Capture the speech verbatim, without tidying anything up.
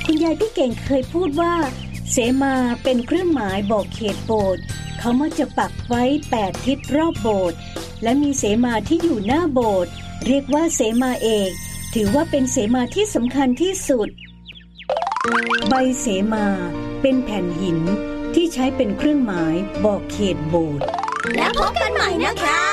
คุณยายพี่เก่งเคยพูดว่าเสมาเป็นเครื่องหมายบอกเขตโบสถ์เขามักจะปักไว้แปดทิศรอบโบสถ์และมีเสมาที่อยู่หน้าโบสถ์เรียกว่าเสมาเอกถือว่าเป็นเสมาที่สำคัญที่สุดใบเสมาเป็นแผ่นหินที่ใช้เป็นเครื่องหมายบอกเขตโบสถ์แล้วพบกันใหม่นะคะ